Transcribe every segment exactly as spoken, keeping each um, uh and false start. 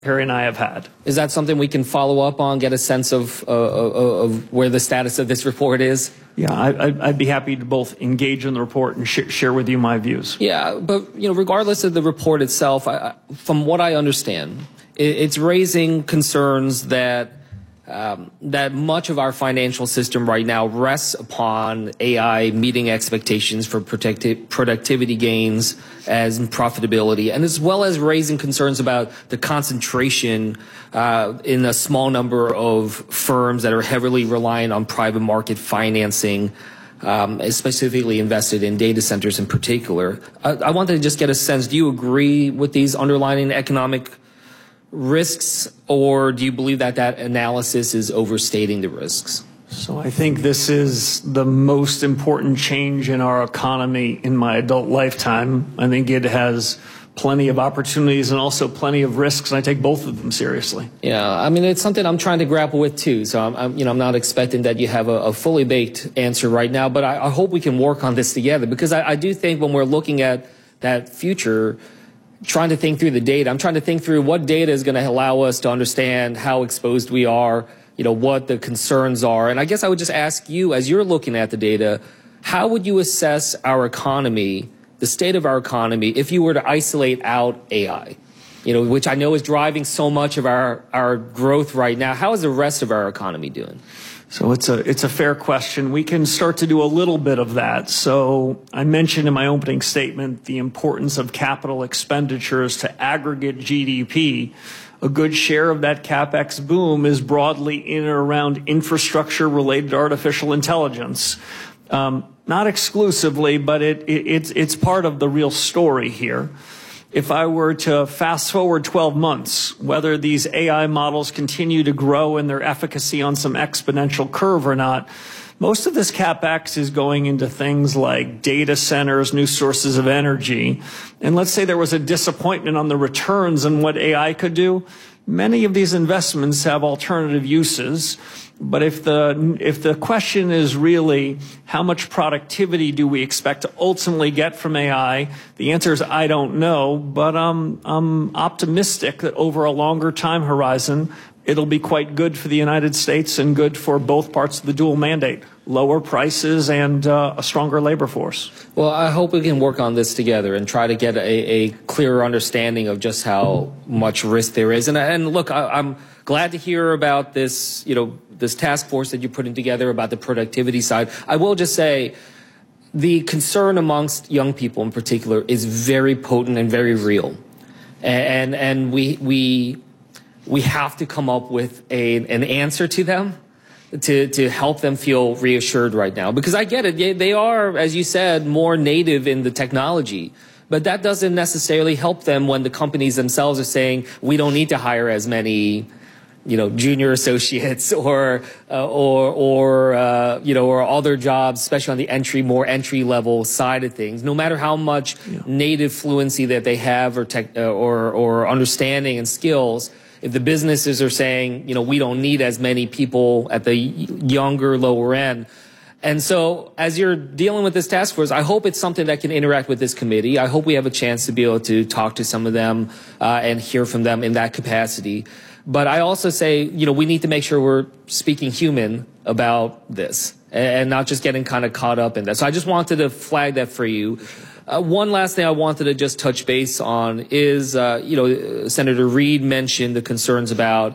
Harry and I have had. Is that something we can follow up on, get a sense of, uh, of where the status of this report is? Yeah, I, I'd be happy to both engage in the report and sh share with you my views. Yeah, but you know, regardless of the report itself, I, from what I understand, it, it's raising concerns that um, that much of our financial system right now rests upon A I meeting expectations for producti productivity gains as profitability, and as well as raising concerns about the concentration uh, in a small number of firms that are heavily reliant on private market financing, um, specifically invested in data centers in particular. I, I wanted to just get a sense, do you agree with these underlying economic risks, or do you believe that that analysis is overstating the risks? So I think this is the most important change in our economy in my adult lifetime. I think it has plenty of opportunities and also plenty of risks, and I take both of them seriously. Yeah, I mean, it's something I'm trying to grapple with too. So I'm, I'm you know, I'm not expecting that you have a, a fully baked answer right now, but I, I hope we can work on this together, because I, I do think when we're looking at that future, trying to think through the data, I'm trying to think through what data is going to allow us to understand how exposed we are, you know, what the concerns are. And I guess I would just ask you, as you're looking at the data, how would you assess our economy, the state of our economy, if you were to isolate out A I, you know, which I know is driving so much of our, our growth right now? How is the rest of our economy doing? So it's a, it's a fair question. We can start to do a little bit of that. So I mentioned in my opening statement the importance of capital expenditures to aggregate G D P. A good share of that CapEx boom is broadly in or around infrastructure related to artificial intelligence. Um, not exclusively, but it, it, it's, it's part of the real story here. If I were to fast forward twelve months, whether these A I models continue to grow in their efficacy on some exponential curve or not, most of this CapEx is going into things like data centers, new sources of energy. And let's say there was a disappointment on the returns and what A I could do. Many of these investments have alternative uses. But if the, if the question is really how much productivity do we expect to ultimately get from A I, the answer is I don't know, but um, I'm optimistic that over a longer time horizon, it'll be quite good for the United States and good for both parts of the dual mandate, lower prices and uh, a stronger labor force. Well, I hope we can work on this together and try to get a, a clearer understanding of just how much risk there is. And, and look, I, I'm glad to hear about this, you know, this task force that you're putting together about the productivity side. I will just say the concern amongst young people in particular is very potent and very real. And, and we, we, we have to come up with a, an answer to them to, to help them feel reassured right now. Because I get it. They, they are, as you said, more native in the technology. But that doesn't necessarily help them when the companies themselves are saying, we don't need to hire as many, you know, junior associates or, uh, or, or, uh, you know, or other jobs, especially on the entry, more entry level side of things. No matter how much yeah. native fluency that they have or tech, uh, or, or understanding and skills, if the businesses are saying, you know, we don't need as many people at the younger, lower end. And so as you're dealing with this task force, I hope it's something that can interact with this committee. I hope we have a chance to be able to talk to some of them uh, and hear from them in that capacity. But I also say, you know, we need to make sure we're speaking human about this and not just getting kind of caught up in that. So I just wanted to flag that for you. Uh, one last thing I wanted to just touch base on is, uh, you know, Senator Reid mentioned the concerns about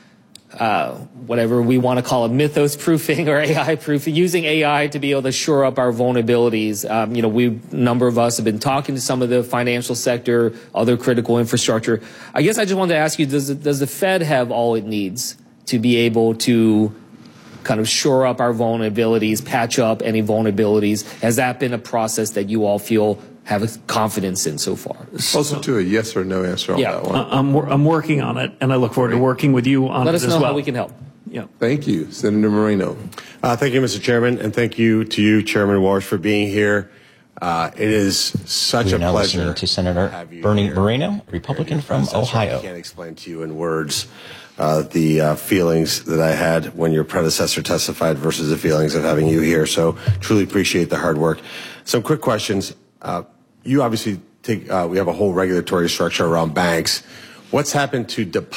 uh, whatever we want to call it, mythos proofing or A I proofing, using A I to be able to shore up our vulnerabilities. Um, you know, we, a number of us have been talking to some of the financial sector, other critical infrastructure. I guess I just wanted to ask you, does, it, does the Fed have all it needs to be able to kind of shore up our vulnerabilities, patch up any vulnerabilities? Has that been a process that you all feel have confidence in so far? Closer to a yes or no answer on yeah. that one. I'm, I'm working on it, and I look forward to working with you on Let it us as know well. how we can help. Yeah. Thank you. Senator Moreno. Uh, thank you, Mister Chairman, and thank you to you, Chairman Walsh, for being here. Uh, it is such We're a now pleasure listening to Senator Bernie Moreno, Republican from Ohio. I can't explain to you in words uh, the uh, feelings that I had when your predecessor testified versus the feelings of having you here. So truly appreciate the hard work. Some quick questions. Uh, you obviously take, uh, we have a whole regulatory structure around banks. What's happened to deposit